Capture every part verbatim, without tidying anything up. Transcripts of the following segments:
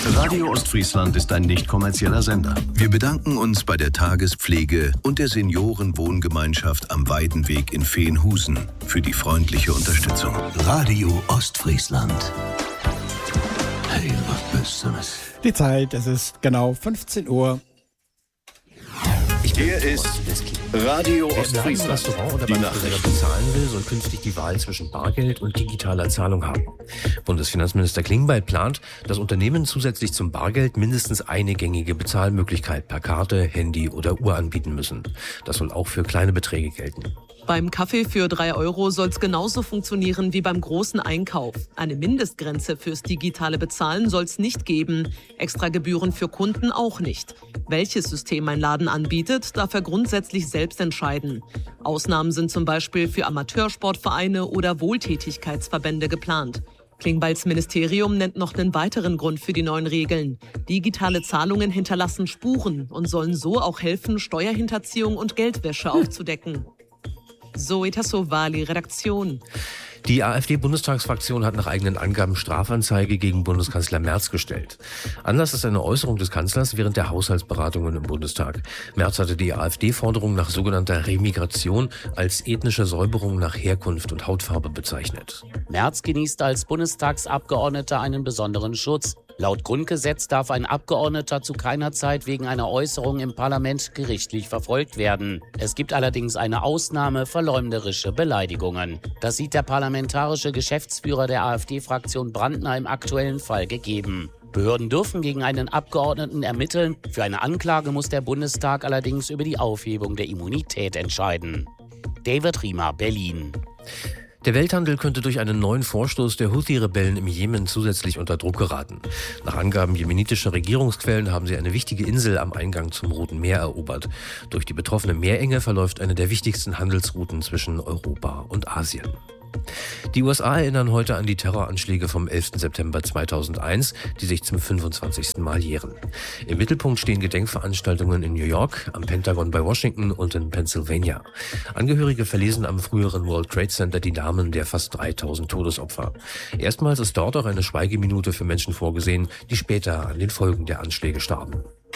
Radio Ostfriesland ist ein nicht kommerzieller Sender. Wir bedanken uns bei der Tagespflege und der Seniorenwohngemeinschaft am Weidenweg in Veenhusen für die freundliche Unterstützung. Radio Ostfriesland. Hey, was bist du das? Die Zeit, es ist genau fünfzehn Uhr. Hier ist Radio Ostfriesland. Restaurant oder beim Friseur bezahlen will, soll künftig die Wahl zwischen Bargeld und digitaler Zahlung haben. Bundesfinanzminister Klingbeil plant, dass Unternehmen zusätzlich zum Bargeld mindestens eine gängige Bezahlmöglichkeit per Karte, Handy oder Uhr anbieten müssen. Das soll auch für kleine Beträge gelten. Beim Kaffee für drei Euro soll es genauso funktionieren wie beim großen Einkauf. Eine Mindestgrenze fürs digitale Bezahlen soll es nicht geben. Extra Gebühren für Kunden auch nicht. Welches System ein Laden anbietet, darf er grundsätzlich selbst entscheiden. Ausnahmen sind zum Beispiel für Amateursportvereine oder Wohltätigkeitsverbände geplant. Klingbeils Ministerium nennt noch einen weiteren Grund für die neuen Regeln. Digitale Zahlungen hinterlassen Spuren und sollen so auch helfen, Steuerhinterziehung und Geldwäsche aufzudecken. Zoe Tassovali, Redaktion. Die AfD-Bundestagsfraktion hat nach eigenen Angaben Strafanzeige gegen Bundeskanzler Merz gestellt. Anlass ist eine Äußerung des Kanzlers während der Haushaltsberatungen im Bundestag. Merz hatte die AfD-Forderung nach sogenannter Remigration als ethnische Säuberung nach Herkunft und Hautfarbe bezeichnet. Merz genießt als Bundestagsabgeordneter einen besonderen Schutz. Laut Grundgesetz darf ein Abgeordneter zu keiner Zeit wegen einer Äußerung im Parlament gerichtlich verfolgt werden. Es gibt allerdings eine Ausnahme: verleumderische Beleidigungen. Das sieht der parlamentarische Geschäftsführer der AfD-Fraktion Brandner im aktuellen Fall gegeben. Behörden dürfen gegen einen Abgeordneten ermitteln. Für eine Anklage muss der Bundestag allerdings über die Aufhebung der Immunität entscheiden. David Riemer, Berlin. Der Welthandel könnte durch einen neuen Vorstoß der Houthi-Rebellen im Jemen zusätzlich unter Druck geraten. Nach Angaben jemenitischer Regierungsquellen haben sie eine wichtige Insel am Eingang zum Roten Meer erobert. Durch die betroffene Meerenge verläuft eine der wichtigsten Handelsrouten zwischen Europa und Asien. Die U S A erinnern heute an die Terroranschläge vom elften September zweitausendeins, die sich zum fünfundzwanzigsten Mal jähren. Im Mittelpunkt stehen Gedenkveranstaltungen in New York, am Pentagon bei Washington und in Pennsylvania. Angehörige verlesen am früheren World Trade Center die Namen der fast dreitausend Todesopfer. Erstmals ist dort auch eine Schweigeminute für Menschen vorgesehen, die später an den Folgen der Anschläge starben.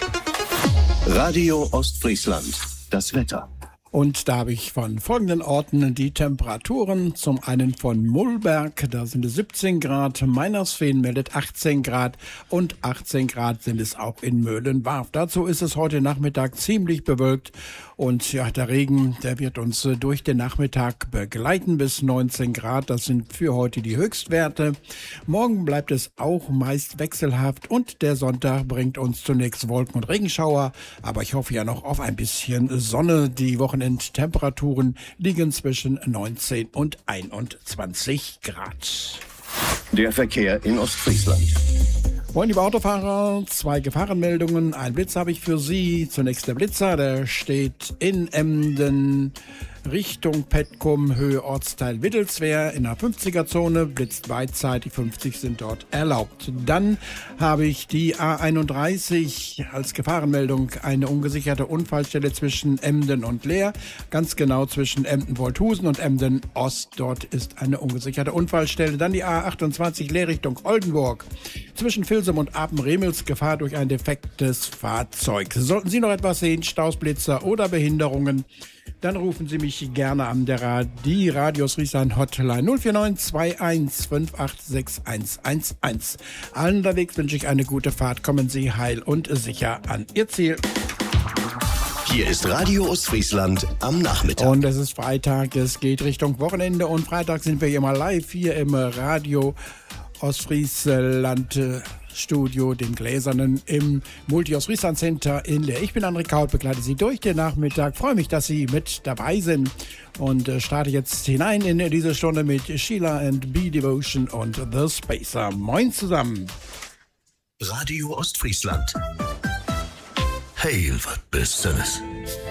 Radio Ostfriesland. Das Wetter. Und da habe ich von folgenden Orten die Temperaturen. Zum einen von Mullberg, da sind es siebzehn Grad, Meinersfehn meldet achtzehn Grad und achtzehn Grad sind es auch in Möhlenwarf. Dazu ist es heute Nachmittag ziemlich bewölkt und ja, der Regen, der wird uns durch den Nachmittag begleiten bis neunzehn Grad. Das sind für heute die Höchstwerte. Morgen bleibt es auch meist wechselhaft und der Sonntag bringt uns zunächst Wolken- und Regenschauer, aber ich hoffe ja noch auf ein bisschen Sonne. Die Wochenendtemperaturen liegen zwischen neunzehn und einundzwanzig Grad. Der Verkehr in Ostfriesland. Moin, liebe Autofahrer, zwei Gefahrenmeldungen. Ein Blitz habe ich für Sie. Zunächst der Blitzer, der steht in Emden Richtung Petkum, Höhe Ortsteil Wittelswehr in der fünfziger-Zone, blitzt beidseitig, fünfzig sind dort erlaubt. Dann habe ich die A einunddreißig als Gefahrenmeldung, eine ungesicherte Unfallstelle zwischen Emden und Leer, ganz genau zwischen Emden-Wolthusen und Emden-Ost, dort ist eine ungesicherte Unfallstelle. Dann die A achtundzwanzig Leer Richtung Oldenburg, zwischen Vilsum und Apen-Remels, Gefahr durch ein defektes Fahrzeug. Sollten Sie noch etwas sehen, Staus, Blitzer oder Behinderungen, dann rufen Sie mich gerne an der Ra- die Radio Ostfriesland Hotline null vier neun zwei eins fünf acht sechs eins eins eins. Allen unterwegs wünsche ich eine gute Fahrt. Kommen Sie heil und sicher an Ihr Ziel. Hier ist Radio Ostfriesland am Nachmittag. Und es ist Freitag, es geht Richtung Wochenende und Freitag sind wir immer live hier im Radio Ostfriesland Studio, dem Gläsernen im Multi-Ostfriesland Center in Leer. Ich bin André Kaut, begleite Sie durch den Nachmittag. Freue mich, dass Sie mit dabei sind und äh, starte jetzt hinein in diese Stunde mit Sheila and B-Devotion und The Spacer. Moin zusammen. Radio Ostfriesland. Hey, was bist du das?